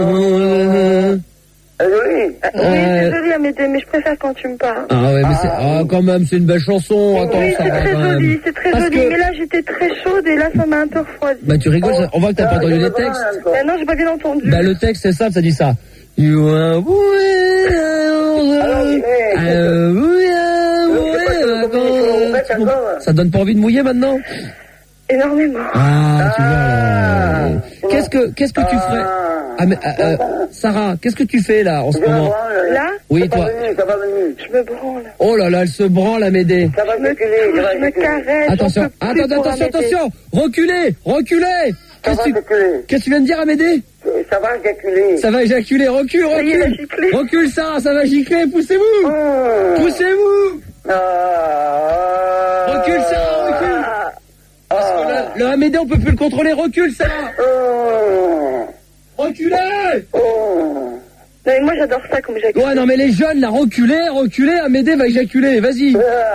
Oui, désolée Amédée, mais je préfère quand tu me parles. Ah ouais, mais c'est quand même, c'est une belle chanson. Attends, oui, ça c'est va très quand joli, même. c'est très Parce joli. que- Mais là, j'étais très chaude et là, ça m'a un peu refroidi. Bah tu rigoles, on voit que t'as pas entendu les textes. Non, j'ai pas bien entendu. Bah le texte c'est ça, ça dit ça. You are ça donne pas envie de mouiller maintenant? Énormément. Ah, tu vois là. Qu'est-ce que tu ferais? Ah, mais, Sarah, qu'est-ce que tu fais là en ce moment? Là? Oui, toi. Je me branle. Oh là là, elle se branle, Amédée. Je me caresse. Attention, attention. Reculez. Qu'est-ce que tu viens de dire, Amédée? Ça va éjaculer. Ça va éjaculer, recule. Recule, ça va gicler, poussez-vous. Poussez-vous. Recule, ça, recule. Parce que le Amédée, on peut plus le contrôler, recule, ça. Reculez. Non, mais moi, j'adore ça comme j'éjacule. Ouais, non, mais les jeunes, là, reculez, Amédée va éjaculer, vas-y.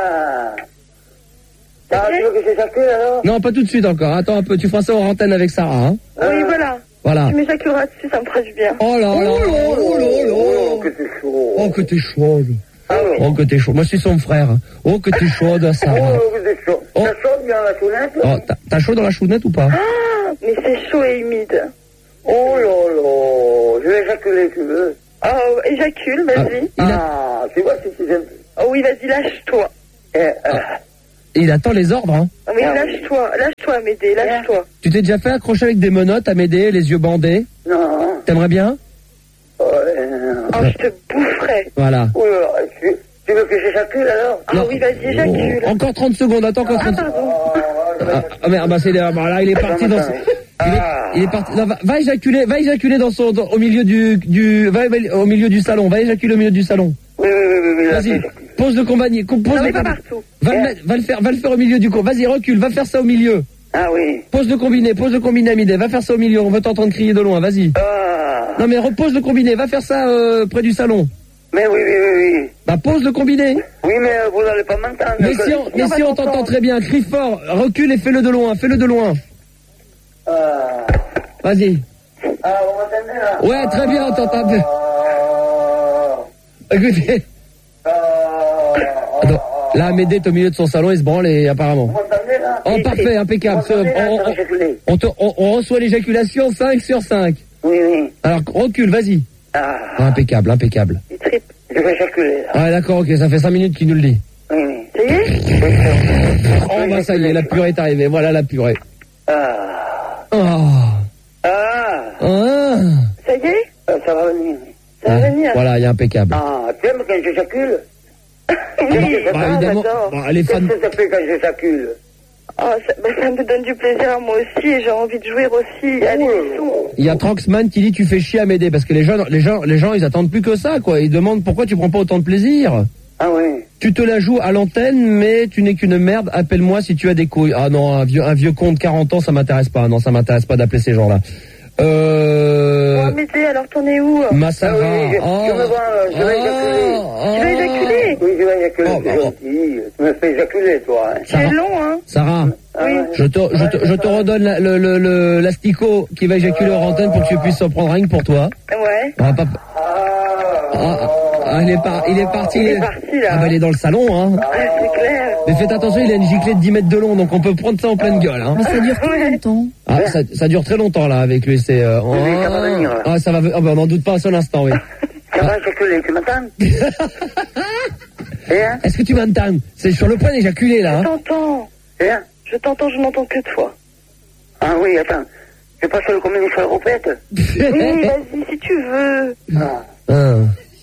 Tu veux que j'éjacule alors? Non, pas tout de suite encore, attends un peu, tu feras ça en antenne avec Sarah, hein. Oui, voilà. Voilà. Tu m'éjaculeras dessus, ça me fera du bien. Oh là là, Oh, que t'es chaud. oh que t'es chaude. Ah oui. Oh que t'es chaude, moi je suis son frère. Oh que t'es chaude, Sarah. Oh, que t'es chaud. Oh. T'as chaud bien la chounette? Oh, t'as chaud dans la chounette ou pas? Ah, mais c'est chaud et humide. Oh là là, je vais éjaculer, tu veux? Oh, éjacule, vas-y. Tu vois si tu aimes. Oh oui, vas-y, lâche-toi. Il attend les ordres, hein. Oui, lâche-toi, Amédée, lâche-toi. Tu t'es déjà fait accrocher avec des menottes, Amédée, les yeux bandés? Non. T'aimerais bien? Oh, je te boufferai. Voilà. Oh là là, tu veux que j'éjacule alors? Ah oui, vas-y, éjacule. Oh, encore 30 secondes, attends encore 30 secondes. Ah merde, bah c'est là, il est parti dans il est parti. Non, va éjaculer dans son au milieu au milieu du salon, va éjaculer au milieu du salon. Oui. Vas-y, pose le combat, Non, mais pas partout. Va le faire au milieu du combat. Vas-y, recule, va faire ça au milieu. Ah oui. Pose le combiné, Amédée, va faire ça au milieu, on veut t'entendre crier de loin, vas-y. Non mais repose le combiné, va faire ça près du salon. Mais oui. Bah pose le combiné. Oui, mais vous n'allez pas m'entendre. Mais si on t'entend très bien, crie fort, recule et fais-le de loin. Vas-y. Vous m'entendez là? Ouais, très bien, on t'entend. Écoutez. Attends, là, Amédée est au milieu de son salon, il se branle et apparemment. Vous m'entendez là? Oh, parfait, impeccable. On reçoit l'éjaculation 5 sur 5. Oui. Alors, recule, vas-y. Impeccable. Il tripe. Je vais éjaculer là. Ouais, d'accord, ok, ça fait 5 minutes qu'il nous le dit. Oui. Ça y est? Oh, bah ça y est, la purée est arrivée, voilà la purée. Oh. Ça y est? Ça va venir. Ça va venir. Voilà, il est impeccable. Tu aimes quand j'éjacule? Oui, évidemment. j'adore. Bon, elle est fan. Qu'est-ce que ça fait quand j'éjacule? Ça me donne du plaisir à moi aussi et j'ai envie de jouir aussi. Allez, Il y a Tranxman qui dit tu fais chier Amédée parce que les gens ils attendent plus que ça quoi. Ils demandent pourquoi tu prends pas autant de plaisir. Ah oui. Tu te la joues à l'antenne mais tu n'es qu'une merde. Appelle-moi si tu as des couilles. Ah non, un vieux con de 40 ans ça m'intéresse pas. Non, ça m'intéresse pas d'appeler ces gens-là. Amédée, alors t'en es où? Ma Sarah. Je vais éjaculer. Tu vas éjaculer? Oui, je vais éjaculer. C'est gentil. Tu me fais éjaculer, toi. Hein. C'est long, hein? Sarah. Oui. Je te redonne l'asticot qui va éjaculer hors antenne pour que tu puisses en prendre rien que pour toi. Ouais. On va pas... il est parti. Il est parti, là. Ah bah il est dans le salon, hein. C'est clair. Mais faites attention, il a une giclée de 10 mètres de long, donc on peut prendre ça en pleine gueule, hein. Mais ça dure combien de temps? Ah, ça dure très longtemps, là, avec lui, c'est... ça va venir, là. Ah, ça va... Ah bah, on n'en doute pas un seul instant, oui. Ça va éjaculer, tu m'entends? Est-ce que tu m'entends? C'est sur le point d'éjaculer, là, hein. Je t'entends. Je t'entends, je n'entends que toi. Ah oui, attends. Je passe le communiqué sur la roupette. Oui, vas-y, si tu veux.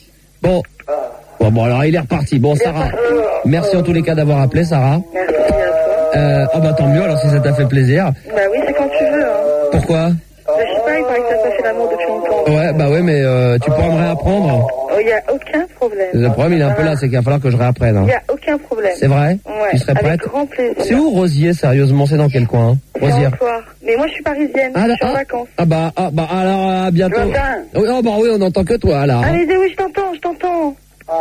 Bon, alors il est reparti. Bon, Sarah, merci en tous les cas d'avoir appelé, Sarah. Merci à toi. Bah tant mieux, alors si ça t'a fait plaisir. Bah oui, c'est quand tu veux, hein. Pourquoi? Bah, je sais pas, il paraît que t'as pas fait l'amour depuis longtemps. Ouais, bah ouais, mais tu pourras me réapprendre. Oh, y a aucun problème. Le problème, il est un peu là, c'est qu'il va falloir que je réapprenne. Hein. Y a aucun problème. C'est vrai? Ouais. Tu serais prête? Avec grand plaisir. C'est où Rosier, sérieusement? C'est dans quel coin, hein? Rosier. Mais moi, je suis parisienne. Je suis en vacances. Alors, à bientôt. Oui, oui, on n'entend que toi, là. Allez, oui, je t'entends.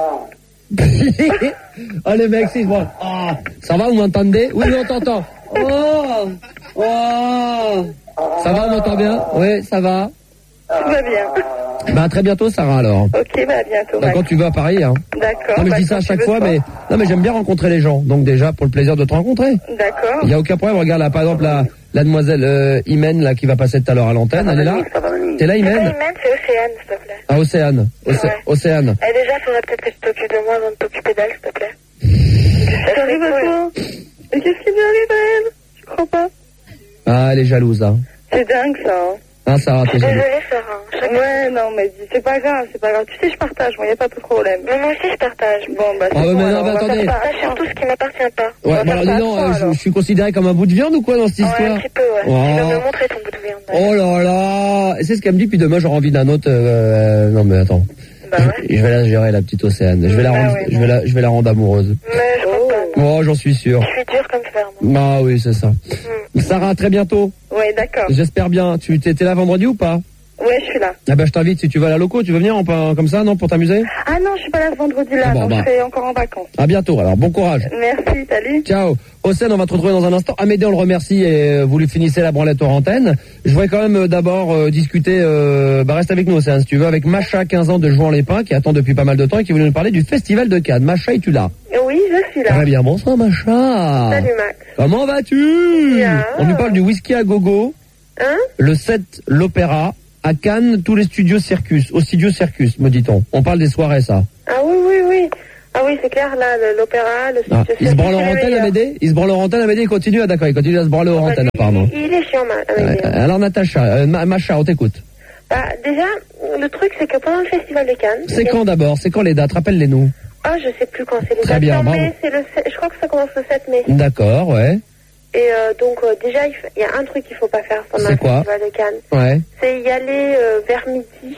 Oh, les mecs, c'est bon. Ça va, vous m'entendez? Oui, on t'entend. Ça va, on m'entend bien? Oui, ça va. Tout va bien. Bah, à très bientôt, Sarah, alors. Ok, bah, à bientôt. Bah, quand tu veux à Paris, hein. D'accord. Non, mais je dis ça à chaque fois, mais j'aime bien rencontrer les gens. Donc, déjà, pour le plaisir de te rencontrer. D'accord. Il n'y a aucun problème. Regarde, là, par exemple, la demoiselle Imen, là, qui va passer tout à l'heure à l'antenne, elle est là. T'es là, Imen? Imen, c'est Océane, s'il te plaît. Ah, Océane. Océane. Et déjà, il faudrait peut-être que tu t'occupes de moi avant de t'occuper d'elle, s'il te plaît. J'arrive à toi. Mais qu'est-ce qui lui arrive à elle? Je crois pas. Ah, elle est jalouse, hein. C'est dingue, ça, hein. Hein, Sarah, t'es jalouse. Désolée, Sarah. Ouais, non, mais c'est pas grave, c'est pas grave. Tu sais, je partage, moi, y a pas de problème. Mais moi aussi, je partage. Bon, bah, c'est mais bon, non, alors, mais on va attendez. faire ça. Surtout ce qui m'appartient pas. Ouais, bah, alors, dis donc, je suis considéré comme un bout de viande ou quoi dans cette histoire? Ouais, un petit peu, ouais. Oh. Tu vas me montrer ton bout de viande. Oh là là. Et c'est ce qu'elle me dit, puis demain, j'aurai envie d'un autre, non, mais attends. Bah ouais. Je vais la gérer, la petite Océane. Je vais la rendre, ouais, je vais la rendre amoureuse. Mais je pense pas. Oh, j'en suis sûr. Je suis dure comme fer, moi. Ah oui, c'est ça. Sarah, à très bientôt. Ouais, d'accord. J'espère bien. Tu t'es là vendredi ou pas? Ouais, je suis là. Ah bah je t'invite, si tu vas à la loco, tu veux venir comme ça, non, pour t'amuser? Ah non, je suis pas là ce vendredi-là, Ah bon, donc bah. je serai encore en vacances. À bientôt, alors bon courage. Merci, salut. Ciao. Océane, on va te retrouver dans un instant. Amédée, on le remercie et vous lui finissez la branlette hors antenne. Je voudrais quand même d'abord discuter, reste avec nous Océane si tu veux, avec Macha, 15 ans de Jouan-les-Pins, qui attend depuis pas mal de temps et qui voulait nous parler du Festival de Cannes. Macha, es-tu là? Oui, je suis là. Très bien, bonsoir Macha. Salut Max. Comment vas-tu? Bien. On lui parle du whisky à gogo, Hein? le 7, l'opéra, à Cannes, tous les studios Circus, au studio Circus, me dit-on. On parle des soirées, ça. Ah oui, oui, oui. Ah oui, c'est clair, là, l'opéra, le Ah, studio. il se branle en antenne, Amédée? Il se branle en antenne, Amédée, il continue, ah d'accord, il continue à se branler en antenne, apparemment. Il est chiant, Amédée. Alors Natacha, Macha, on t'écoute. Bah, déjà, le truc, c'est que pendant le Festival de Cannes... C'est quand d'abord? C'est quand les dates? Rappelle-les-nous. Ah, je sais plus quand c'est les Très dates. bien, Non, bravo. mais c'est je crois que ça commence le 7 mai. D'accord, ouais. Et donc, déjà, il y a un truc qu'il faut pas faire pendant C'est le quoi? Festival de Cannes. Ouais. C'est y aller vers midi,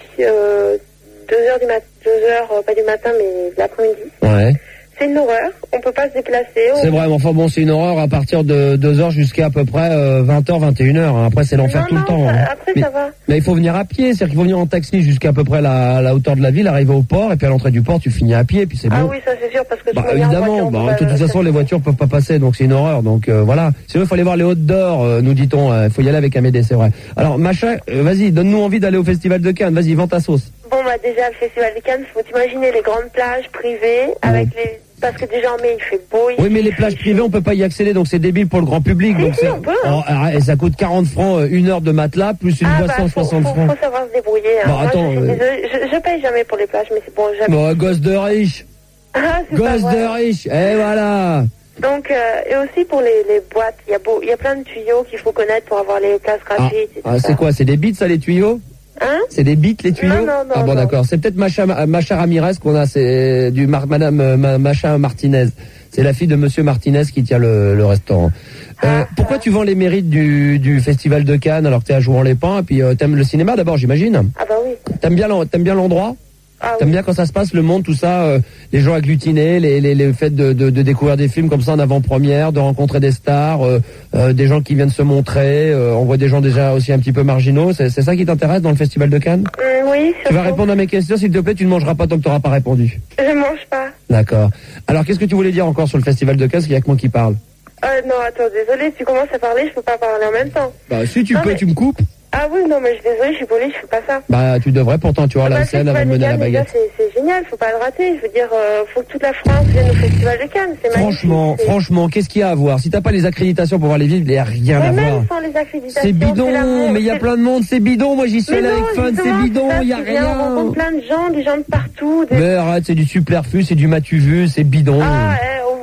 2h du matin, 2h, pas du matin, mais de l'après-midi. Ouais. C'est une horreur, on peut pas se déplacer. C'est vrai, mais enfin bon, c'est une horreur à partir de 2h jusqu'à à peu près 20h, 21h. Après, c'est l'enfer tout le temps. Hein. Après, ça va. Mais il faut venir à pied, c'est-à-dire qu'il faut venir en taxi jusqu'à à peu près la hauteur de la ville, arriver au port, et puis à l'entrée du port, tu finis à pied, puis c'est bon. Ah oui, ça c'est sûr, parce que Bah, évidemment, de toute façon, les voitures peuvent pas passer, donc c'est une horreur. Donc voilà. Sinon, il faut aller voir les Hautes d'Or, nous dit-on. Il faut y aller avec Amédée, c'est vrai. Alors, Macha, vas-y, donne-nous envie d'aller au Festival de Cannes. Vas-y, vends ta sauce. Bon, bah déjà, le Festival de Cannes, faut t'imaginer les grandes plages privées, avec les... Parce que déjà en mai, il fait beau. Oui, mais les plages privées, on peut pas y accéder, donc c'est débile pour le grand public. Donc on peut, hein. et ça coûte 40 francs, une heure de matelas, plus une boisson, 60 francs. Faut savoir se débrouiller. Hein. Bon, moi, attends, je paye jamais pour les plages, mais c'est bon, jamais. Bon, gosse de riche. Ah, c'est Gosse de riche. Et voilà. Donc, et aussi pour les boîtes, il y a plein de tuyaux qu'il faut connaître pour avoir les places gratuites. Et tout ça. C'est quoi? C'est des bits, ça, les tuyaux? Hein? C'est des bites, les tuyaux? Non. Ah bon, d'accord. C'est peut-être Macha Ramirez qu'on a, c'est Madame Macha Martinez. C'est la fille de Monsieur Martinez qui tient le restaurant. Pourquoi tu vends les mérites du Festival de Cannes alors que t'es à Jouan-les-Pins et puis t'aimes le cinéma d'abord, j'imagine? Ah bah oui. T'aimes bien l'endroit? Ah, T'aimes bien quand ça se passe, le monde, tout ça, les gens agglutinés, les faits de découvrir des films comme ça en avant-première, de rencontrer des stars, des gens qui viennent se montrer, on voit des gens déjà aussi un petit peu marginaux, c'est ça qui t'intéresse dans le Festival de Cannes? Oui, Tu vas répondre à mes questions, s'il te plaît, tu ne mangeras pas tant que tu n'auras pas répondu. Je mange pas. D'accord. Alors, qu'est-ce que tu voulais dire encore sur le Festival de Cannes, parce qu'il n'y a que moi qui parle? Non, attends, désolé, si tu commences à parler, je peux pas parler en même temps. Bah, si tu peux, mais... tu me coupes. Ah oui, non, mais je suis désolée, je suis polie, je fais pas ça. Bah, tu devrais pourtant, tu vois, la scène, elle va mener à la baguette. C'est génial, faut pas le rater. Je veux dire, faut que toute la France vienne au Festival de Cannes, c'est magnifique. Franchement, qu'est-ce qu'il y a à voir? Si t'as pas les accréditations pour voir les villes, il n'y a rien à voir. Même sans les accréditations. C'est bidon, mais il y a plein de monde, c'est bidon. Moi, j'y suis allé avec Fun, c'est bidon, il y a rien. On rencontre plein de gens, des gens de partout. Mais arrête, c'est du superflu, c'est du m'as-tu vu, c'est bidon. Ah,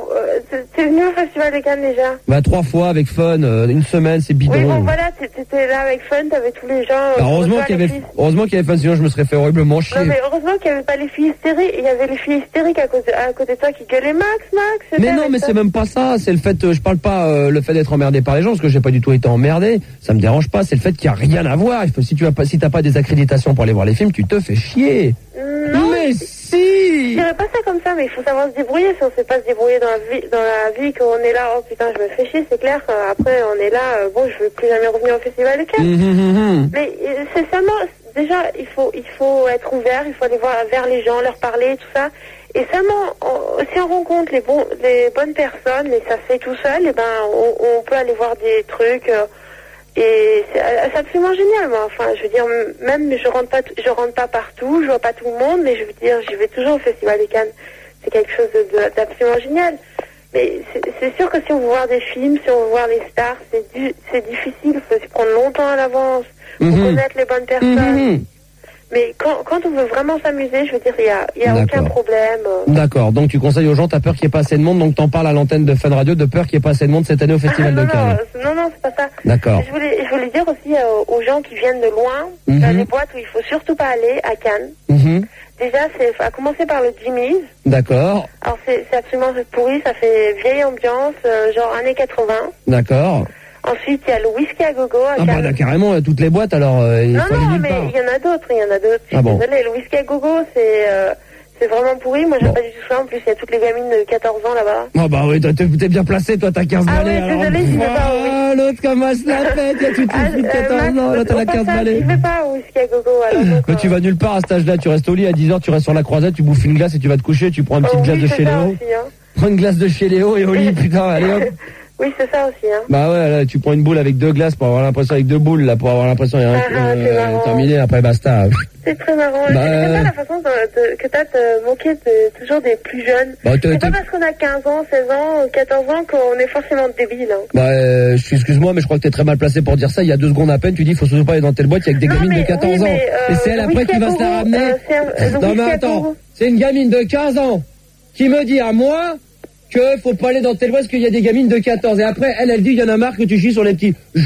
t'es venu au Festival de Cannes déjà? Bah, 3 fois avec Fun, une semaine, c'est bidon. Oui, bon, voilà, t'étais là avec Fun, t'avais tous les gens. Bah, heureusement qu'il y avait Fun, sinon je me serais fait horriblement chier. Non, mais heureusement qu'il n'y avait pas les filles hystériques. Il y avait les filles hystériques à côté de toi qui gueulaient Max. Mais non, mais c'est même pas ça. C'est le fait, je parle pas le fait d'être emmerdé par les gens, parce que j'ai pas du tout été emmerdé. Ça me dérange pas. C'est le fait qu'il y a rien à voir. Si t'as pas des accréditations pour aller voir les films, tu te fais chier. Non. Mais si. Je dirais pas ça comme ça, mais il faut savoir se débrouiller. Si on sait pas se débrouiller dans la vie, qu'on est là, oh putain, je me fais chier, c'est clair. Après, on est là, bon, je veux plus jamais revenir au Festival de Cannes. Mais c'est seulement, déjà, il faut être ouvert, il faut aller voir vers les gens, leur parler, tout ça. Et seulement, si on rencontre les bonnes personnes, et ça se fait tout seul, et ben, on peut aller voir des trucs. Et c'est absolument génial, moi. Enfin, je veux dire, même je rentre pas partout, je vois pas tout le monde, mais je veux dire, j'y vais toujours au Festival de Cannes. C'est quelque chose d'absolument génial. Mais c'est sûr que si on veut voir des films, si on veut voir les stars, c'est difficile, il faut s'y prendre longtemps à l'avance, pour connaître les bonnes personnes. Mais quand on veut vraiment s'amuser, je veux dire, il y a aucun problème. D'accord, donc tu conseilles aux gens, t'as peur qu'il n'y ait pas assez de monde, donc t'en parles à l'antenne de Fun Radio, de peur qu'il n'y ait pas assez de monde cette année au Festival de Cannes. Non, c'est pas ça. D'accord. Je voulais dire aussi aux gens qui viennent de loin, les boîtes où il faut surtout pas aller, à Cannes. Déjà, à commencer par le Jimmy's. D'accord. Alors c'est absolument pourri, ça fait vieille ambiance, genre années 80. D'accord. Ensuite, il y a le Whisky à Gogo à Cannes. Ah bah là, carrément, toutes les boîtes, alors il faut aller nulle part. Non, mais il y en a d'autres. Je suis désolée, le Whisky à Gogo, c'est vraiment pourri. Moi, j'ai pas du tout ça. En plus, il y a toutes les gamines de 14 ans là-bas. Ah bah oui, t'es bien placé, toi, t'as 15 balais. Ah oui, désolée, j'y vais pas. Ah, l'autre commence la fête, il y a toutes les filles de 14 ans, là, t'as la 15 balais. J'y vais pas au Whisky à Gogo, alors. Mais tu vas nulle part à cet âge-là, tu restes au lit à 10h, tu restes sur la croisette, tu bouffes une glace et tu vas te coucher, tu prends une petite glace de chez Léo. Prends une glace de chez Léo et au lit, putain, allez hop. Oui, c'est ça aussi, hein. Bah ouais, là, tu prends une boule avec 2 glaces pour avoir l'impression, avec 2 boules, là, pour avoir l'impression, il y a rien terminé, après basta. C'est très marrant. J'aime pas la façon que t'as de moquer toujours des plus jeunes. Bah, c'est pas parce qu'on a 15 ans, 16 ans, 14 ans qu'on est forcément débile, hein. Bah, excuse-moi, mais je crois que t'es très mal placé pour dire ça. Il y a 2 secondes à peine, tu dis, faut surtout pas aller dans telle boîte, il y a que des gamines de 14 ans. Et c'est elle après qui va se la ramener. Non, mais attends, c'est une gamine de 15 ans qui me dit à moi que faut pas aller dans telle boîte parce qu'il y a des gamines de 14. Et après, elle dit, il y en a marre que tu chies sur les petits.